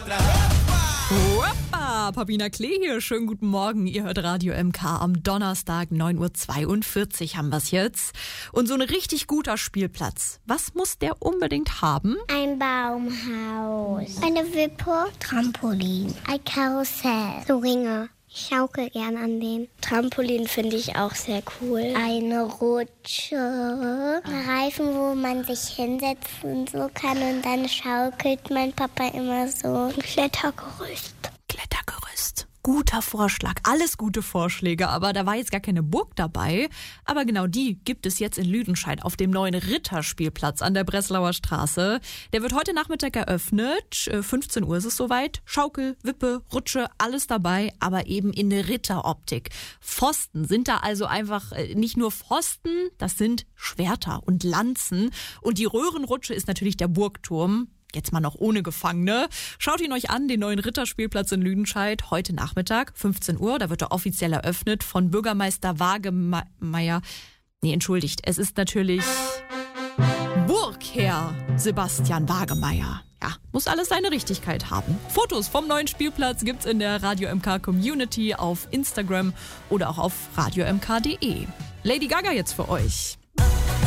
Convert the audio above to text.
Hoppa, Pabina Klee hier, schönen guten Morgen. Ihr hört Radio MK am Donnerstag, 9.42 Uhr haben wir's jetzt. Und so ein richtig guter Spielplatz. Was muss der unbedingt haben? Ein Baumhaus, eine Wippe, Trampolin, ein Karussell, so Ringe. Ich schaukel gern an den. Trampolin finde ich auch sehr cool. Eine Rutsche, Reifen, wo man sich hinsetzen so kann und dann schaukelt mein Papa immer so. Ein Klettergerüst. Klettergerüst. Guter Vorschlag. Alles gute Vorschläge, aber da war jetzt gar keine Burg dabei. Aber genau die gibt es jetzt in Lüdenscheid auf dem neuen Ritterspielplatz an der Breslauer Straße. Der wird heute Nachmittag eröffnet. 15 Uhr ist es soweit. Schaukel, Wippe, Rutsche, alles dabei, aber eben in der Ritteroptik. Pfosten sind da also einfach nicht nur Pfosten, das sind Schwerter und Lanzen. Und die Röhrenrutsche ist natürlich der Burgturm. Jetzt mal noch ohne Gefangene. Schaut ihn euch an, den neuen Ritterspielplatz in Lüdenscheid, heute Nachmittag, 15 Uhr. Da wird er offiziell eröffnet von Bürgermeister Wagemeier. Nee, entschuldigt, es ist natürlich Burgherr Sebastian Wagemeier. Ja, muss alles seine Richtigkeit haben. Fotos vom neuen Spielplatz gibt's in der Radio MK Community auf Instagram oder auch auf radiomk.de. Lady Gaga jetzt für euch.